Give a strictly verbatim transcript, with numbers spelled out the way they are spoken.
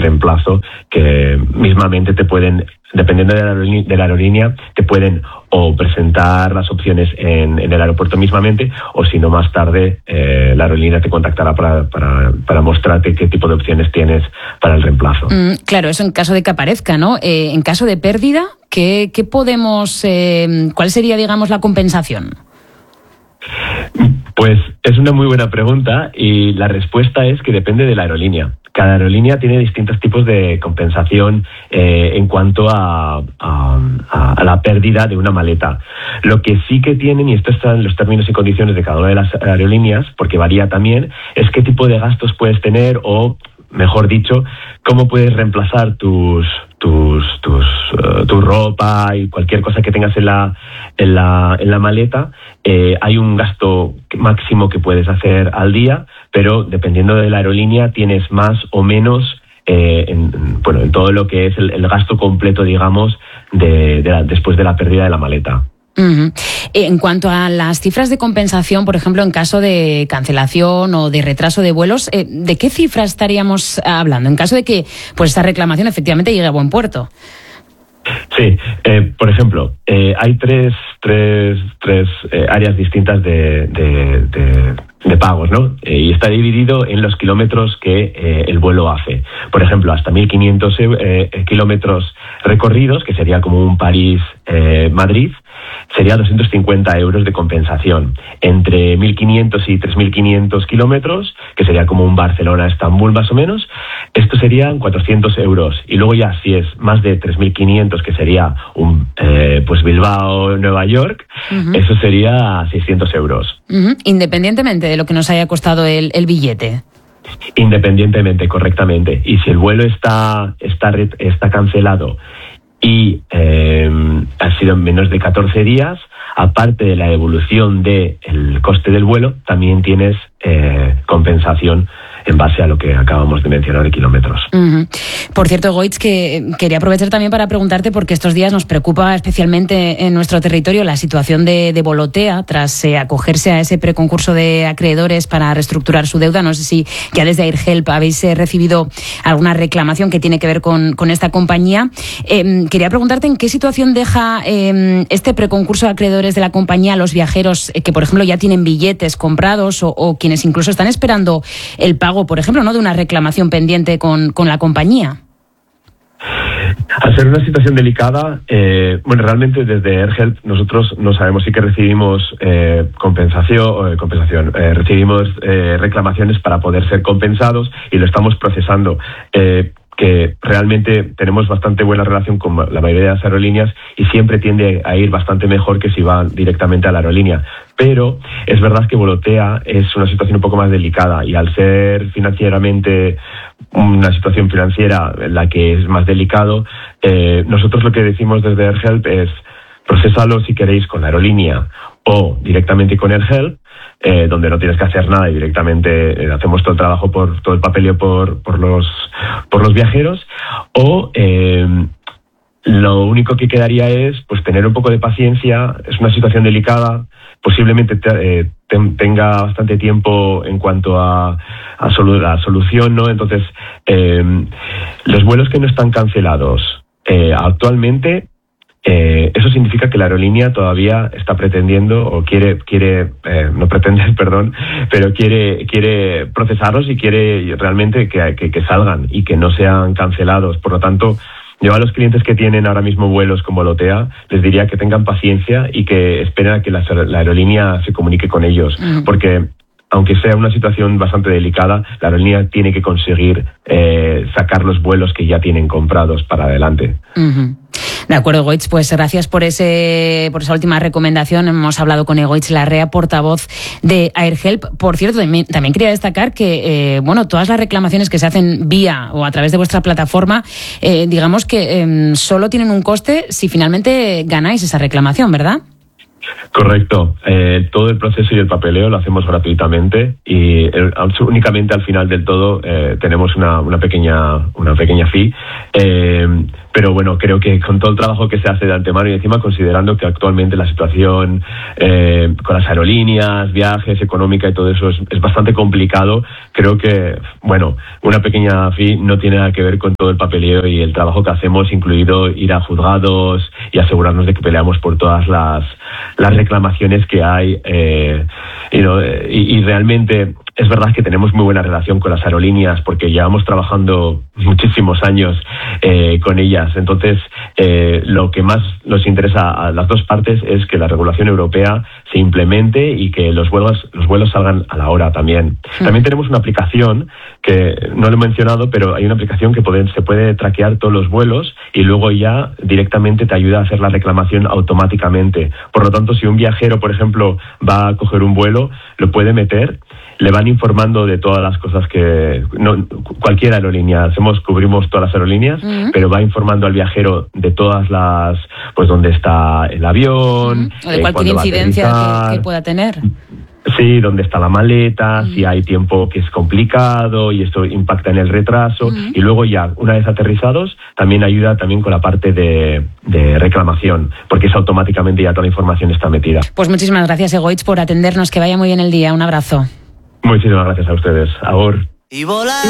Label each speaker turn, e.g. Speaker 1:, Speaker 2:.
Speaker 1: reemplazo que mismamente te pueden, dependiendo de la aerolínea, de la aerolínea te pueden o presentar las opciones en, en el aeropuerto mismamente, o si no, más tarde eh, la aerolínea te contactará para, para, para mostrarte qué tipo de opciones tienes para el reemplazo.
Speaker 2: Mm, claro, eso en caso de que aparezca, ¿no? Eh, en caso de pérdida, ¿qué, qué podemos, eh, cuál sería, digamos, la compensación?
Speaker 1: Pues es una muy buena pregunta y la respuesta es que depende de la aerolínea. Cada aerolínea tiene distintos tipos de compensación eh, en cuanto a, a, a la pérdida de una maleta. Lo que sí que tienen, y esto está en los términos y condiciones de cada una de las aerolíneas, porque varía también, es qué tipo de gastos puedes tener o, mejor dicho, cómo puedes reemplazar tus tus tus uh, tu ropa y cualquier cosa que tengas en la en la en la maleta. Eh, hay un gasto máximo que puedes hacer al día, pero dependiendo de la aerolínea tienes más o menos eh, en, bueno, en todo lo que es el, el gasto completo, digamos, de, de la, después de la pérdida de la maleta.
Speaker 2: Uh-huh. En cuanto a las cifras de compensación, por ejemplo, en caso de cancelación o de retraso de vuelos, eh, ¿de qué cifras estaríamos hablando en caso de que pues esta reclamación efectivamente llegue a buen puerto?
Speaker 1: Sí, eh, por ejemplo, eh, hay tres, tres, tres eh, áreas distintas de, de, de, de pagos, ¿no? Eh, y está dividido en los kilómetros que eh, el vuelo hace. Por ejemplo, hasta mil quinientos eh, kilómetros recorridos, que sería como un París-Madrid, eh, sería doscientos cincuenta euros de compensación. Entre mil quinientos y tres mil quinientos kilómetros, que sería como un Barcelona-Estambul más o menos, esto serían cuatrocientos euros. Y luego ya si es más de tres mil quinientos, que sería un eh, pues Bilbao-Nueva York, uh-huh. eso sería seiscientos euros.
Speaker 2: Uh-huh. Independientemente de lo que nos haya costado el, el billete.
Speaker 1: Independientemente, correctamente. Y si el vuelo está, está, está cancelado y eh, ha sido en menos de catorce días, aparte de la evolución del coste del vuelo, también tienes eh, compensación en base a lo que acabamos de mencionar de kilómetros. Uh-huh.
Speaker 2: Por cierto, Goitz, que quería aprovechar también para preguntarte, porque estos días nos preocupa especialmente en nuestro territorio la situación de, de Volotea tras eh, acogerse a ese preconcurso de acreedores para reestructurar su deuda. No sé si ya desde AirHelp habéis eh, recibido alguna reclamación que tiene que ver con, con esta compañía. Eh, quería preguntarte en qué situación deja eh, este preconcurso de acreedores de la compañía a los viajeros eh, que, por ejemplo, ya tienen billetes comprados o, o quienes incluso están esperando el pago, por ejemplo, ¿no?, de una reclamación pendiente con, con la compañía.
Speaker 1: Al ser una situación delicada, eh, bueno, realmente desde AirHelp nosotros no sabemos si que recibimos eh, compensación, eh, compensación eh, recibimos eh, reclamaciones para poder ser compensados y lo estamos procesando. Eh, que realmente tenemos bastante buena relación con la mayoría de las aerolíneas y siempre tiende a ir bastante mejor que si van directamente a la aerolínea. Pero es verdad que Volotea es una situación un poco más delicada y al ser financieramente una situación financiera en la que es más delicado, eh, nosotros lo que decimos desde AirHelp es procesalo si queréis con la aerolínea o directamente con AirHelp, eh, donde no tienes que hacer nada y directamente eh, hacemos todo el trabajo, por todo el papeleo por, por, los, por los viajeros, o eh, lo único que quedaría es pues tener un poco de paciencia. Es una situación delicada, posiblemente te, eh, te, tenga bastante tiempo en cuanto a, a solu- la solución, ¿no? Entonces, eh, los vuelos que no están cancelados eh, actualmente, Eh, eso significa que la aerolínea todavía está pretendiendo o quiere, quiere eh, no pretende, perdón, pero quiere quiere procesarlos y quiere realmente que, que, que salgan y que no sean cancelados. Por lo tanto, yo a los clientes que tienen ahora mismo vuelos con Volotea les diría que tengan paciencia y que esperen a que la, la aerolínea se comunique con ellos, uh-huh. porque aunque sea una situación bastante delicada, la aerolínea tiene que conseguir eh, sacar los vuelos que ya tienen comprados para adelante.
Speaker 2: Uh-huh. De acuerdo, Goitz, pues gracias por ese por esa última recomendación. Hemos hablado con Goitz Larrea, portavoz de AirHelp. Por cierto, también quería destacar que eh, bueno, todas las reclamaciones que se hacen vía o a través de vuestra plataforma, eh, digamos que eh, solo tienen un coste si finalmente ganáis esa reclamación, ¿verdad?
Speaker 1: Correcto. Eh, todo el proceso y el papeleo lo hacemos gratuitamente y el, únicamente al final del todo eh, tenemos una, una pequeña una pequeña fee. Eh, pero bueno, creo que con todo el trabajo que se hace de antemano y encima considerando que actualmente la situación eh, con las aerolíneas, viajes, económica y todo eso es, es bastante complicado, creo que, bueno, una pequeña fee no tiene nada que ver con todo el papeleo y el trabajo que hacemos, incluido ir a juzgados y asegurarnos de que peleamos por todas las, las reclamaciones que hay. Eh, you know, y, y realmente es verdad que tenemos muy buena relación con las aerolíneas porque llevamos trabajando muchísimos años eh, con ellas. Entonces, eh, lo que más nos interesa a las dos partes es que la regulación europea se implemente y que los vuelos los vuelos salgan a la hora también. Sí. También tenemos una aplicación que no lo he mencionado, pero hay una aplicación que puede, se puede traquear todos los vuelos y luego ya directamente te ayuda a hacer la reclamación automáticamente. Por lo tanto, si un viajero, por ejemplo, va a coger un vuelo, lo puede meter, le van informando de todas las cosas que... no cualquier aerolínea, hacemos, cubrimos todas las aerolíneas, uh-huh. pero va informando al viajero de todas las... pues dónde está el avión...
Speaker 2: Uh-huh. O de eh, cualquier incidencia que, que pueda tener.
Speaker 1: Sí, dónde está la maleta, uh-huh. si hay tiempo que es complicado y esto impacta en el retraso. Uh-huh. Y luego ya, una vez aterrizados, también ayuda también con la parte de, de reclamación, porque es automáticamente ya toda la información está metida.
Speaker 2: Pues muchísimas gracias, Egoitz, por atendernos. Que vaya muy bien el día. Un abrazo.
Speaker 1: Muchísimas gracias a ustedes. Agur.